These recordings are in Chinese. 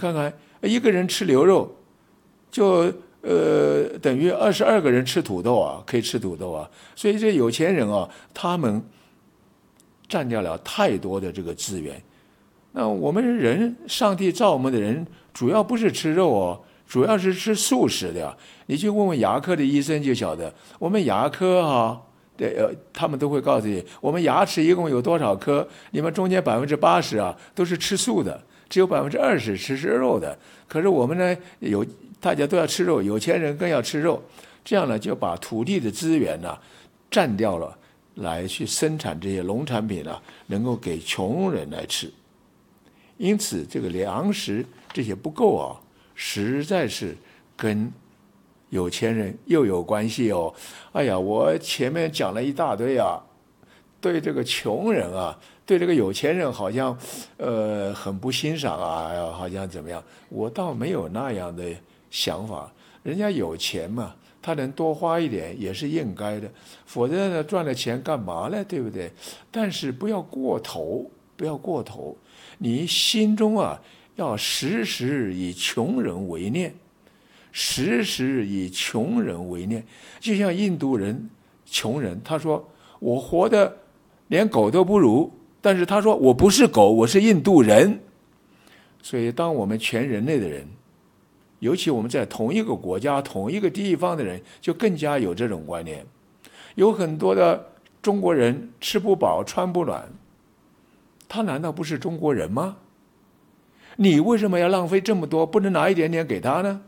看看，一个人吃牛肉，就等于22个人吃土豆啊，可以吃土豆啊。所以这有钱人啊，他们占掉了太多的这个资源。那我们人，上帝造我们的人，主要不是吃肉哦，主要是吃素食的呀。你去问问牙科的医生就晓得，我们牙科啊，他们都会告诉你，我们牙齿一共有多少颗，你们中间80%啊都是吃素的，只有20%吃肉的。可是我们呢，大家都要吃肉，有钱人更要吃肉，这样呢就把土地的资源呢占掉了，来去生产这些农产品能够给穷人来吃。因此，这个粮食这些不够啊，实在是跟有钱人又有关系哦。哎呀，我前面讲了一大堆啊，对这个穷人啊，对这个有钱人好像很不欣赏啊，好像怎么样？我倒没有那样的想法。人家有钱嘛，他能多花一点也是应该的，否则呢赚了钱干嘛呢？对不对？但是不要过头，不要过头。你心中啊要时时以穷人为念，时时以穷人为念。就像印度人穷人，他说我活得连狗都不如，但是他说我不是狗，我是印度人。所以当我们全人类的人，尤其我们在同一个国家同一个地方的人，就更加有这种观念。有很多的中国人吃不饱穿不暖，他难道不是中国人吗？你为什么要浪费这么多，不能拿一点点给他呢？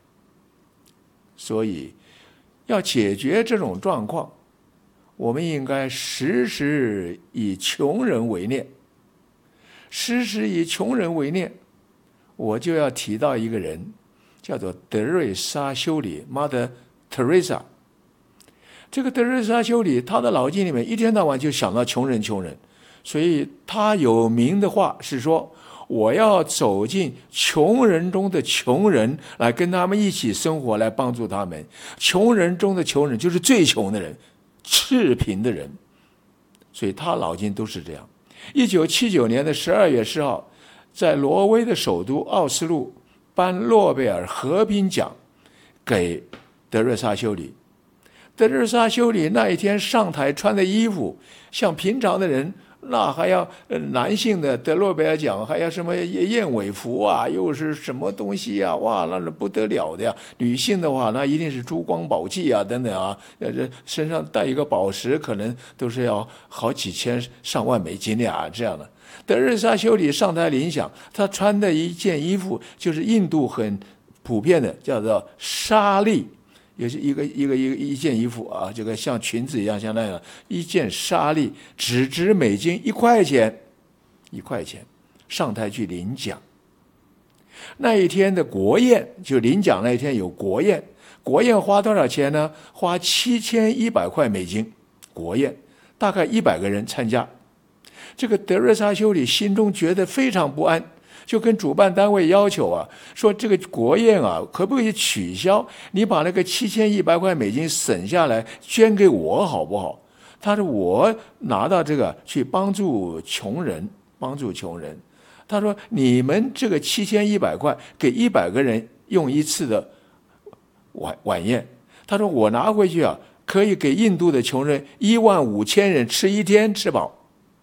所以要解决这种状况，我们应该时时以穷人为念。时时以穷人为念，我就要提到一个人，叫做德瑞莎修女 Mother Teresa。 这个德瑞莎修女，她的脑筋里面一天到晚就想到穷人，所以他有名的话是说，我要走进穷人中的穷人，来跟他们一起生活，来帮助他们。穷人中的穷人就是最穷的人，赤贫的人。所以他脑筋都是这样。1979年的12月10号，在挪威的首都奥斯陆颁诺贝尔和平奖给德瑞莎修女。德瑞莎修女那一天上台穿的衣服，像平常的人，那还要男性的得诺贝尔奖还要什么燕尾服啊，又是什么东西啊，哇，那是不得了的呀。女性的话，那一定是珠光宝气啊，等等啊，身上带一个宝石，可能都是要好几千上万美金的啊，这样的。德瑞莎修女上台领奖，她穿的一件衣服就是印度很普遍的，叫做纱丽。也是一件衣服啊，这个像裙子一样，像那样一件纱丽，只值美金1块钱，1块钱，上台去领奖。那一天的国宴，就领奖那一天有国宴，国宴花多少钱呢？花7100块美金，国宴大概100个人参加。这个德瑞莎修女心中觉得非常不安，就跟主办单位要求啊，说这个国宴啊，可不可以取消？你把那个7100块美金省下来捐给我好不好？他说我拿到这个去帮助穷人，帮助穷人。他说你们这个7100块给100个人用一次的晚宴。他说我拿回去啊，可以给印度的穷人15000人吃一天吃饱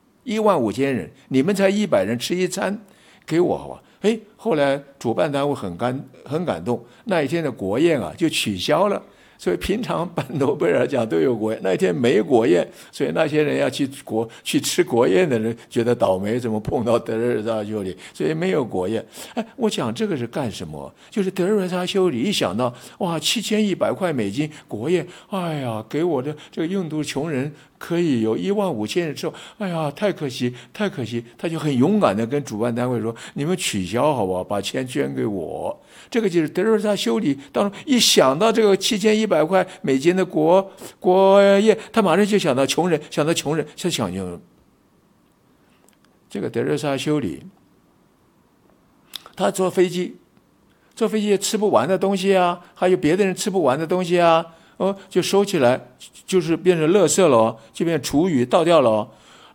，15000人，你们才100人吃一餐。给我好吧？后来主办单位很感动，那一天的国宴啊就取消了。所以平常办诺贝尔奖都有国宴，那一天没国宴，所以那些人要去吃国宴的人觉得倒霉，怎么碰到德瑞莎修女，所以没有国宴。我讲这个是干什么？就是德瑞莎修女一想到哇7100块美金国宴，哎呀，给我的这个印度穷人可以有15000人吃，哎呀，太可惜，他就很勇敢的跟主办单位说，你们取消好不好，把钱捐给我。这个就是德瑞莎修女当中一想到这个7100块美金的国宴，他马上就想到穷人，想这个德瑞莎修女，他坐飞机也吃不完的东西啊，还有别的人吃不完的东西啊，就收起来，就是变成垃圾了，就变成厨余倒掉了。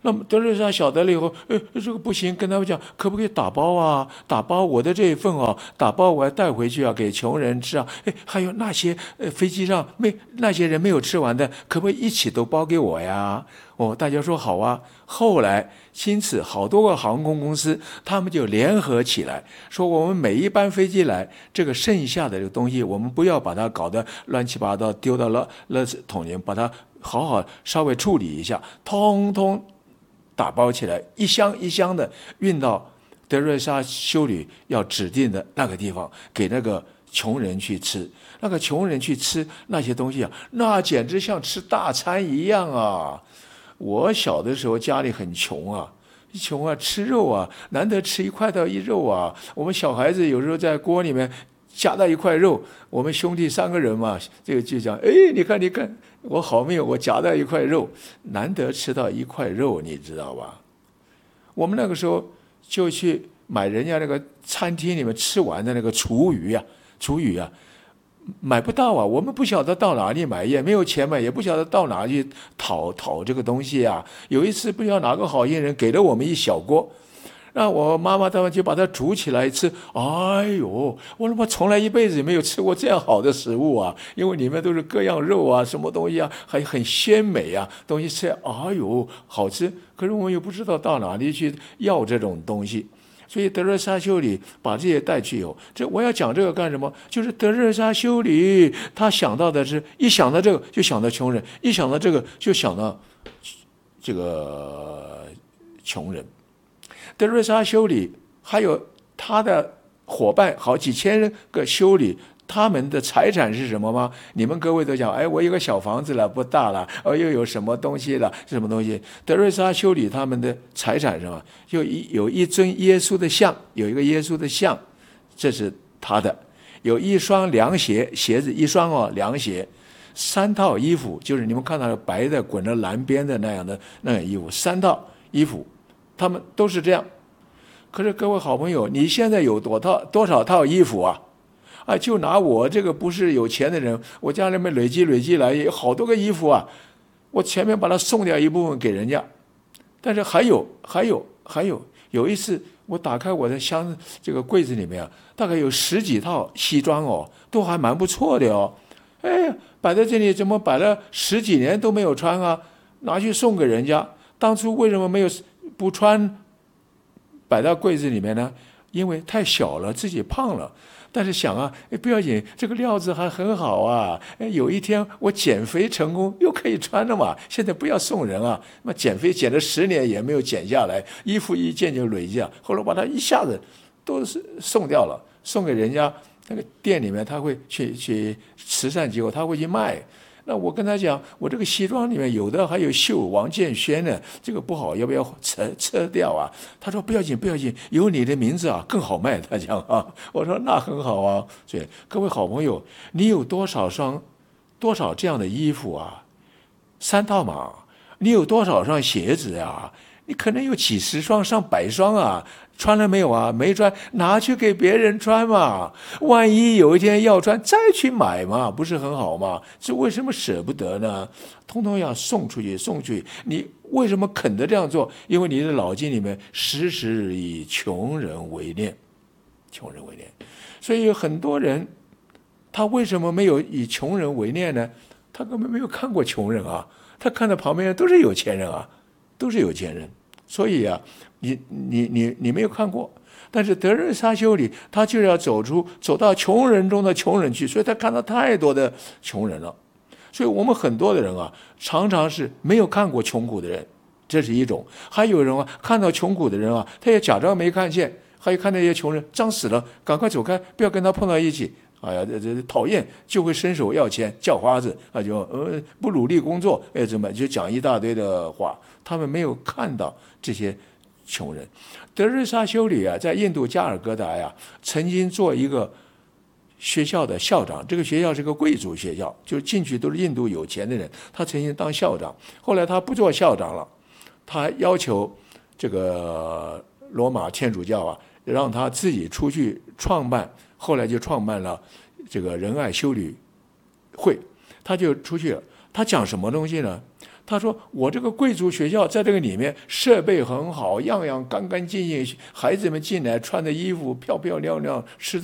那么德瑞莎晓得了以后，这个不行，跟他们讲，可不可以打包啊？打包我的这一份啊，打包我要带回去啊，给穷人吃啊。还有那些飞机上那些人没有吃完的，可不可以一起都包给我呀？大家说好啊。后来因此好多个航空公司，他们就联合起来，说我们每一班飞机来，这个剩下的这个东西，我们不要把它搞得乱七八糟，丢到垃圾桶里，把它好好稍微处理一下，通通打包起来，一箱一箱的运到德瑞莎修女要指定的那个地方，给那个穷人去吃。那个穷人去吃那些东西啊，那简直像吃大餐一样啊！我小的时候家里很穷啊，吃肉啊，难得吃1块到1肉啊。我们小孩子有时候在锅里面夹到1块肉，我们兄弟3个人嘛，这个就讲，你看，我好命，我夹到1块肉，难得吃到1块肉，你知道吧？我们那个时候就去买人家那个餐厅里面吃完的那个厨余啊，买不到啊，我们不晓得到哪里买，也没有钱买，也不晓得到哪里讨这个东西啊。有一次不知道哪个好心人给了我们一小锅，那我妈妈他们就把它煮起来吃。哎呦，我他妈从来一辈子也没有吃过这样好的食物啊！因为里面都是各样肉啊，什么东西啊，还很鲜美啊，东西吃，哎呦，好吃。可是我们又不知道到哪里去要这种东西。所以德瑞莎修女把这些带去以后，我要讲这个干什么？就是德瑞莎修女她想到的是，一想到这个就想到穷人，一想到这个就想到这个穷人。德瑞莎修女还有她的伙伴好几千个修女，他们的财产是什么吗？你们各位都讲，我有个小房子了，不大了，又有什么东西了？什么东西？德瑞莎修女他们的财产是什么？有一尊耶稣的像，有一个耶稣的像，这是他的。有一双凉鞋，鞋子一双哦，凉鞋，3套衣服，就是你们看到的白的滚着蓝边的那样衣服，3套衣服，他们都是这样。可是各位好朋友，你现在有多少套衣服啊？就拿我这个不是有钱的人，我家里面累积来有好多个衣服啊，我前面把它送掉一部分给人家，但是还有一次我打开我的这个柜子里面啊，大概有10几套西装哦，都还蛮不错的哦，摆在这里怎么摆了10几年都没有穿啊？拿去送给人家，当初为什么不穿摆到柜子里面呢？因为太小了，自己胖了。但是想啊，不要紧，这个料子还很好啊。有一天我减肥成功，又可以穿了嘛。现在不要送人啊，那减肥减了10年也没有减下来，衣服一件就累积啊。后来把它一下子都是送掉了，送给人家那个店里面，他会去慈善机构，他会去卖。那我跟他讲，我这个西装里面有的还有绣王建轩呢，这个不好，要不要撤掉啊？他说不要紧，有你的名字啊更好卖。他讲啊，我说那很好啊。所以各位好朋友，你有多少这样的衣服啊？3套嘛。你有多少双鞋子啊？你可能有几10双上100双啊。穿了没有啊？没穿，拿去给别人穿嘛。万一有一天要穿，再去买嘛，不是很好吗？这为什么舍不得呢？通通要送出去。你为什么肯得这样做？因为你的脑筋里面时时以穷人为念。所以有很多人，他为什么没有以穷人为念呢？他根本没有看过穷人啊，他看到旁边都是有钱人啊，所以啊，你没有看过，但是德瑞莎修女她就要走到穷人中的穷人去，所以她看到太多的穷人了。所以我们很多的人啊，常常是没有看过穷苦的人，这是一种。还有人啊，看到穷苦的人啊，他也假装没看见，还有看那些穷人脏死了，赶快走开，不要跟他碰到一起。哎呀，这讨厌，就会伸手要钱，叫花子，就不努力工作，怎么就讲一大堆的话。他们没有看到这些穷人。德瑞莎修女啊，在印度加尔各答呀，曾经做一个学校的校长。这个学校是个贵族学校，就进去都是印度有钱的人。他曾经当校长，后来他不做校长了，他要求这个罗马天主教啊，让他自己出去创办。后来就创办了这个仁爱修女会，他就出去了。他讲什么东西呢？ 他说我这个贵族学校在这个里面设备很好，样样干干净净，孩子们进来穿的衣服漂漂亮亮，吃